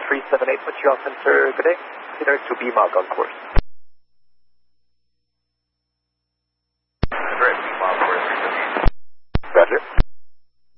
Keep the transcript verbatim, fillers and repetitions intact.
three seven eight, put you on center, good day. Dinner to B M O Golf Course.